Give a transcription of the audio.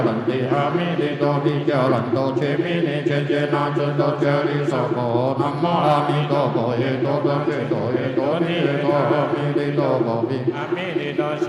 人地阿弥陀地教人多切弥尼切切那尊多切利娑婆南无阿弥陀佛耶多多切多耶多尼耶多阿弥陀佛阿弥陀